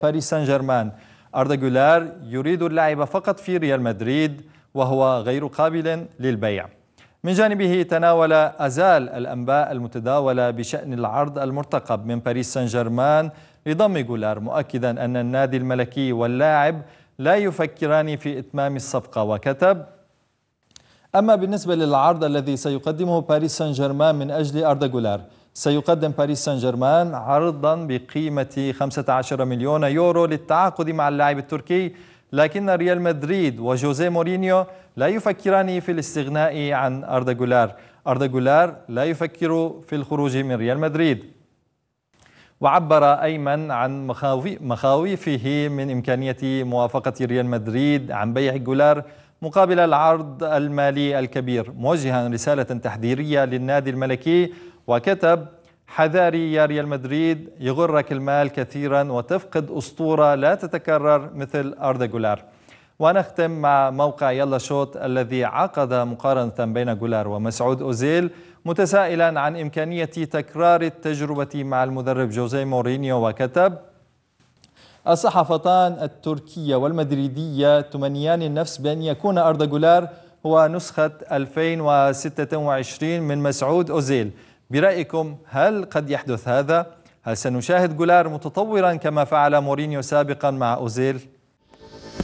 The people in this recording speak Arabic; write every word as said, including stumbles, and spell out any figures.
باريس سان جيرمان. أردا جولار يريد اللعب فقط في ريال مدريد وهو غير قابل للبيع. من جانبه تناول أزال الأنباء المتداولة بشأن العرض المرتقب من باريس سان جيرمان لضم جولار، مؤكدا أن النادي الملكي واللاعب لا يفكران في إتمام الصفقة، وكتب: أما بالنسبة للعرض الذي سيقدمه باريس سان جيرمان من أجل أردا جولار، سيقدم باريس سان جيرمان عرضا بقيمة خمسة عشر مليون يورو للتعاقد مع اللاعب التركي، لكن ريال مدريد وجوزيه مورينيو لا يفكران في الاستغناء عن أردا جولار. أردا جولار لا يفكر في الخروج من ريال مدريد. وعبر أيمن عن مخاوفه من إمكانية موافقة ريال مدريد عن بيع جولار مقابل العرض المالي الكبير، موجها رسالة تحذيرية للنادي الملكي، وكتب: حذاري يا ريال مدريد، يغرك المال كثيرا وتفقد أسطورة لا تتكرر مثل أردا جولار. ونختم مع موقع يلا شوت الذي عقد مقارنة بين جولار ومسعود أوزيل، متسائلا عن إمكانية تكرار التجربة مع المدرب جوزيه مورينيو، وكتب: الصحفتان التركية والمدريدية تمنيان النفس بأن يكون أردا جولار هو نسخة ألفين وستة وعشرين من مسعود أوزيل. برأيكم هل قد يحدث هذا؟ هل سنشاهد جولار متطورا كما فعل مورينيو سابقا مع أوزيل؟